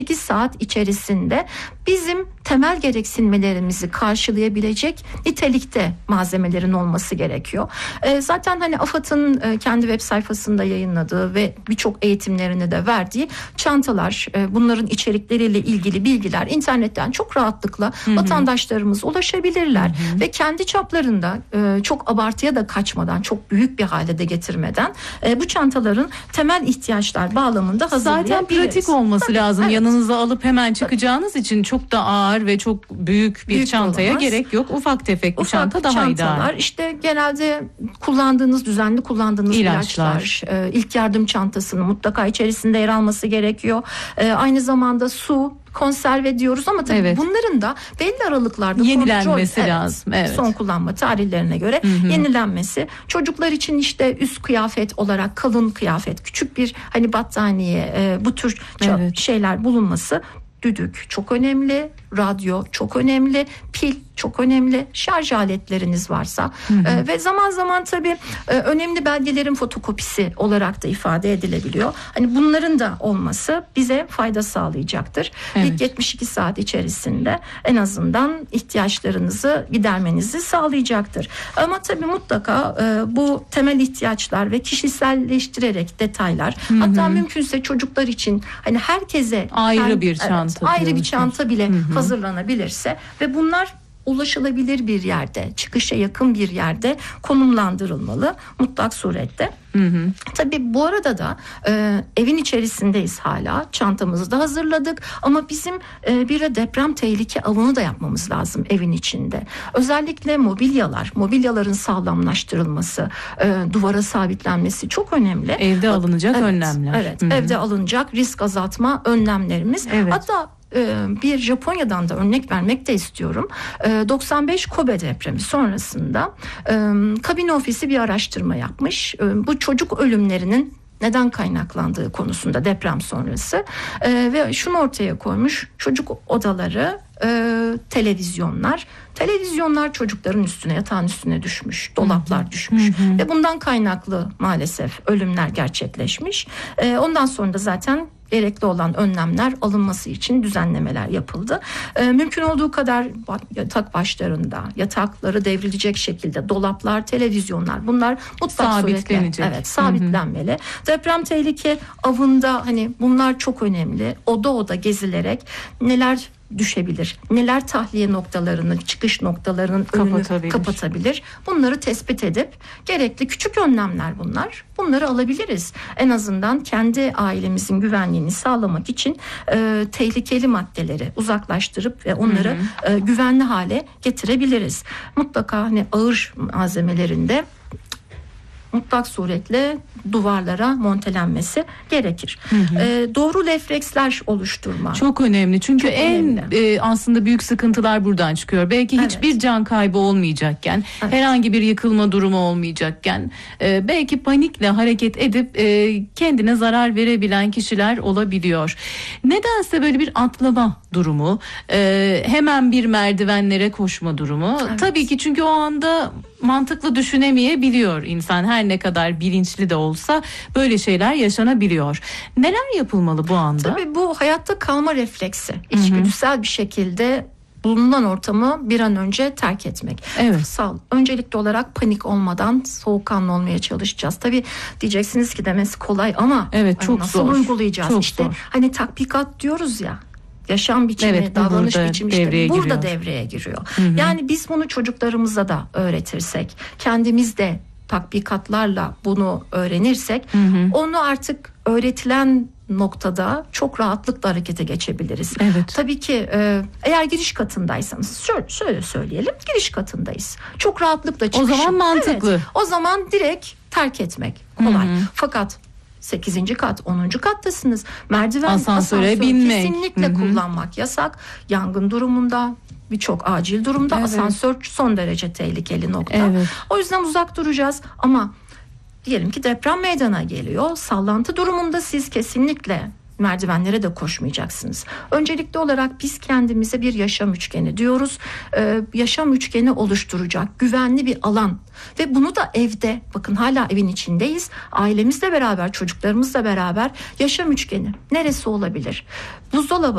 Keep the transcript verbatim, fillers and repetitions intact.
sekiz saat içerisinde bizim temel gereksinmelerimizi karşılayabilecek nitelikte malzemelerin olması gerekiyor. E, zaten hani AFAD'ın e, kendi web sayfasında yayınladığı ve birçok eğitimlerini de verdiği çantalar, e, bunların içerikleriyle ilgili bilgiler internetten çok rahatlıkla Hı-hı. vatandaşlarımız ulaşabilirler. Hı-hı. Ve kendi çaplarında e, çok abartıya da kaçmadan, çok büyük bir hale de getirmeden e, bu çantaların temel ihtiyaçlar bağlamında hazırlayabiliriz. Zaten pratik olması Tabii, lazım. Evet. Yanınıza alıp hemen çıkacağınız Tabii. için çok da ağır ve çok büyük bir büyük çantaya olamaz. Gerek yok. Ufak tefek bir Ufak çanta daha çantalar, ideal. İşte genelde kullandığınız, düzenli kullandığınız ilaçlar, ilaçlar e, ilk yardım çantasının mutlaka içerisinde yer alması gerekiyor. E, aynı zamanda su, konserve diyoruz ama tabii evet. bunların da belli aralıklarda yenilenmesi kontrol, lazım. Evet. Son kullanma tarihlerine göre Hı-hı. yenilenmesi. Çocuklar için işte üst kıyafet olarak kalın kıyafet, küçük bir hani battaniye, e, bu tür evet. şeyler bulunması. Düdük çok önemli, radyo çok önemli, pil çok önemli, şarj aletleriniz varsa e, ve zaman zaman tabii e, önemli belgelerin fotokopisi olarak da ifade edilebiliyor. Hani bunların da olması bize fayda sağlayacaktır. Evet. İlk yetmiş iki saat içerisinde en azından ihtiyaçlarınızı gidermenizi sağlayacaktır. Ama tabii mutlaka e, bu temel ihtiyaçlar ve kişiselleştirerek detaylar, Hı-hı. hatta mümkünse çocuklar için hani herkese ayrı her, bir çanta, evet, ayrı diyorsun. bir çanta bile Hı-hı. hazırlanabilirse ve bunlar ulaşılabilir bir yerde, çıkışa yakın bir yerde konumlandırılmalı mutlak surette. Hı hı. Tabii bu arada da e, evin içerisindeyiz hala, çantamızı da hazırladık ama bizim e, bir de deprem tehlike avını da yapmamız lazım evin içinde. Özellikle mobilyalar, mobilyaların sağlamlaştırılması, e, duvara sabitlenmesi çok önemli. Evde alınacak evet, önlemler. Evet, hı hı. evde alınacak risk azaltma önlemlerimiz. Evet. Hatta bir Japonya'dan da örnek vermek de istiyorum. doksan beş Kobe depremi sonrasında kabine ofisi bir araştırma yapmış. Bu çocuk ölümlerinin neden kaynaklandığı konusunda deprem sonrası ve şunu ortaya koymuş: çocuk odaları, televizyonlar televizyonlar çocukların üstüne, yatağın üstüne düşmüş, dolaplar hı-hı. düşmüş hı-hı. ve bundan kaynaklı maalesef ölümler gerçekleşmiş. Ondan sonra da zaten gerekli olan önlemler alınması için düzenlemeler yapıldı. Ee, mümkün olduğu kadar yatak başlarında, yatakları devrilecek şekilde dolaplar, televizyonlar, bunlar mutlak suretle evet, sabitlenmeli. Hı hı. Deprem tehlike avında hani bunlar çok önemli. Oda oda gezilerek neler düşebilir, neler tahliye noktalarının, çıkış noktalarının önünü kapatabilir. Bunları tespit edip gerekli küçük önlemler bunlar. Bunları alabiliriz. En azından kendi ailemizin güvenliğini sağlamak için e, tehlikeli maddeleri uzaklaştırıp ve onları hı hı. E, güvenli hale getirebiliriz. Mutlaka hani ağır malzemelerinde mutlak suretle duvarlara montelenmesi gerekir. Hı hı. Ee, doğru refleksler oluşturma. Çok önemli. Çünkü Çok en önemli. E, aslında büyük sıkıntılar buradan çıkıyor. Belki evet. hiçbir can kaybı olmayacakken, evet. herhangi bir yıkılma durumu olmayacakken, e, belki panikle hareket edip e, kendine zarar verebilen kişiler olabiliyor. Nedense böyle bir atlama durumu, e, hemen bir merdivenlere koşma durumu. Evet. Tabii ki çünkü o anda mantıklı düşünemeyebiliyor insan, her ne kadar bilinçli de olsa böyle şeyler yaşanabiliyor. Neler yapılmalı bu anda? Tabii bu hayatta kalma refleksi. İçgüdüsel bir şekilde bulunan ortamı bir an önce terk etmek. Evet. Sağ, öncelikli olarak panik olmadan soğukkanlı olmaya çalışacağız. Tabii diyeceksiniz ki demesi kolay ama evet, çok nasıl zor. uygulayacağız? Çok işte zor. Hani tatbikat diyoruz ya. Yaşam biçimi, evet, davranış biçimi işte devreye burada giriyor. devreye giriyor. Hı hı. Yani biz bunu çocuklarımıza da öğretirsek, kendimiz de tatbikatlarla bunu öğrenirsek, hı hı. onu artık öğretilen noktada çok rahatlıkla harekete geçebiliriz. Evet. Tabii ki e, eğer giriş katındaysanız şöyle, şöyle söyleyelim, giriş katındayız. Çok rahatlıkla çıkışım. O zaman mantıklı. Evet, o zaman direkt terk etmek kolay. Hı hı. Fakat sekizinci kat, onuncu kattasınız. Merdiven, asansöre asansör binmek. kesinlikle Hı hı. kullanmak yasak. Yangın durumunda, birçok acil durumda evet. asansör son derece tehlikeli nokta. Evet. O yüzden uzak duracağız ama diyelim ki deprem meydana geliyor. Sallantı durumunda siz kesinlikle merdivenlere de koşmayacaksınız. Öncelikli olarak biz kendimize bir yaşam üçgeni diyoruz. Ee, yaşam üçgeni oluşturacak güvenli bir alan ve bunu da evde, bakın hala evin içindeyiz. Ailemizle beraber, çocuklarımızla beraber yaşam üçgeni neresi olabilir? Buzdolabı